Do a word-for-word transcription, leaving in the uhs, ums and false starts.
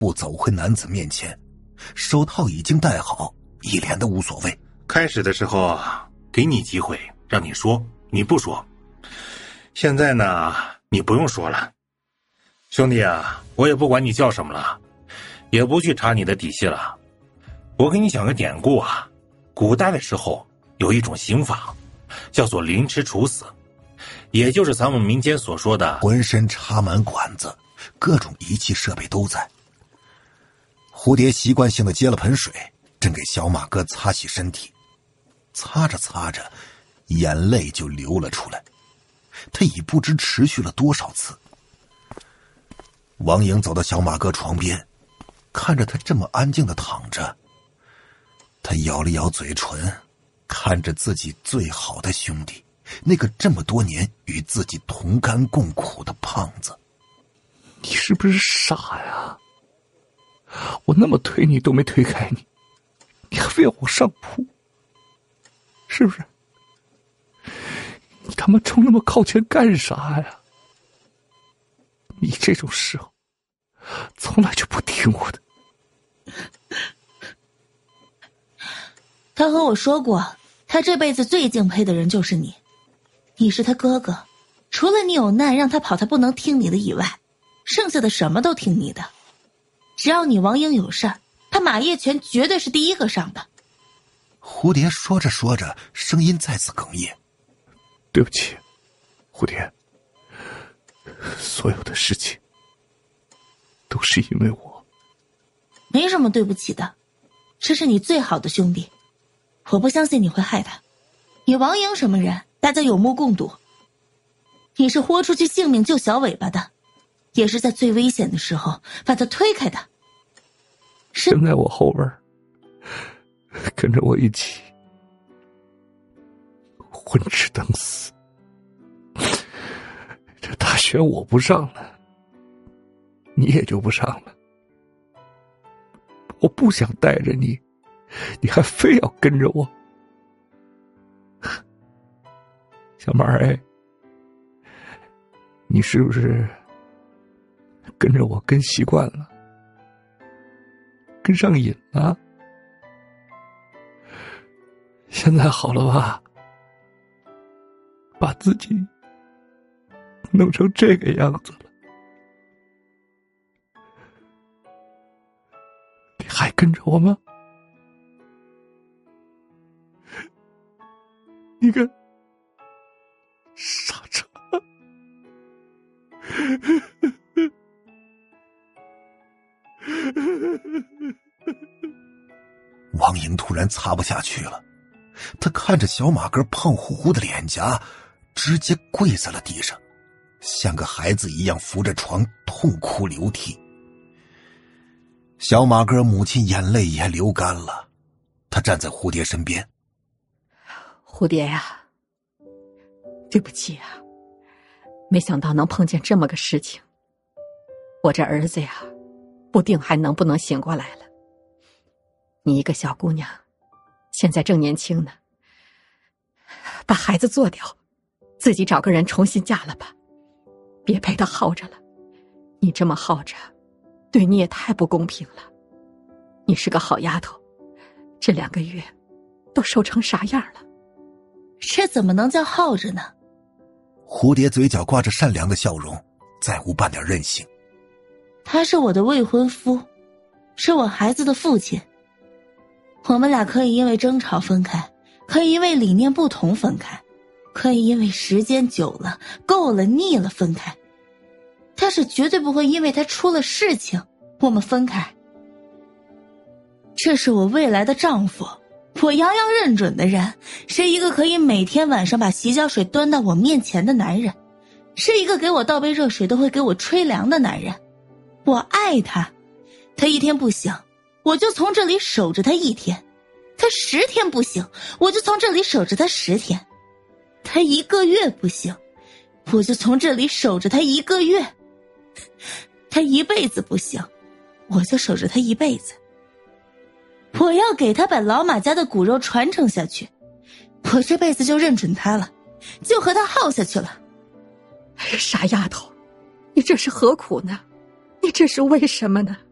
步走回男子面前，手套已经戴好，一脸的无所谓。 开始的时候给你机会让你说，你不说，现在呢你不用说了。兄弟啊，我也不管你叫什么了，也不去查你的底细了。我给你讲个典故啊，古代的时候有一种刑法叫做凌迟处死，也就是咱们民间所说的浑身插满管子，各种仪器设备都在。蝴蝶习惯性的接了盆水，正给小马哥擦洗身体，擦着擦着眼泪就流了出来，他已不知持续了多少次。王莹走到小马哥床边，看着他这么安静的躺着，他咬了咬嘴唇，看着自己最好的兄弟，那个这么多年与自己同甘共苦的胖子。 你是不是傻呀？我那么推你都没推开你，你还非要我上铺，是不是？你他妈冲那么靠前干啥呀？你这种时候从来就不听我的。 他和我说过，他这辈子最敬佩的人就是你，你是他哥哥，除了你有难让他跑他不能听你的以外，剩下的什么都听你的。只要你王英有事儿，他马业全绝对是第一个上的。 蝴蝶说着说着，声音再次哽咽。 对不起，蝴蝶，所有的事情都是因为我。 没什么对不起的，这是你最好的兄弟，我不相信你会害他。你王莹什么人，大家有目共睹。你是豁出去性命救小尾巴的，也是在最危险的时候把他推开的。是跟在我后边，跟着我一起混吃等死。这大学我不上了，你也就不上了。我不想带着你，你还非要跟着我。小马儿，哎，你是不是跟着我跟习惯了，跟上瘾了？现在好了吧？把自己弄成这个样子了，你还跟着我吗？你个傻叉！ 王莹突然擦不下去了，他看着小马哥胖乎乎的脸颊，直接跪在了地上，像个孩子一样扶着床痛哭流涕。小马哥母亲眼泪也流干了，他站在蝴蝶身边。 蝴蝶呀，对不起啊，没想到能碰见这么个事情。我这儿子呀，不定还能不能醒过来了。你一个小姑娘，现在正年轻呢，把孩子做掉，自己找个人重新嫁了吧，别陪他耗着了。你这么耗着，对你也太不公平了。你是个好丫头，这两个月都瘦成啥样了？ 这怎么能叫耗着呢？ 蝴蝶嘴角挂着善良的笑容，再无半点任性。 他是我的未婚夫，是我孩子的父亲。我们俩可以因为争吵分开，可以因为理念不同分开，可以因为时间久了够了腻了分开，但是绝对不会因为他出了事情我们分开。这是我未来的丈夫，我洋洋认准的人，是一个可以每天晚上把洗脚水端到我面前的男人，是一个给我倒杯热水都会给我吹凉的男人。我爱他，他一天不行，我就从这里守着他一天；他十天不行，我就从这里守着他十天；他一个月不行，我就从这里守着他一个月；他一辈子不行，我就守着他一辈子。我要给他把老马家的骨肉传承下去，我这辈子就认准他了，就和他耗下去了。 傻丫头，你这是何苦呢？你这是为什么呢？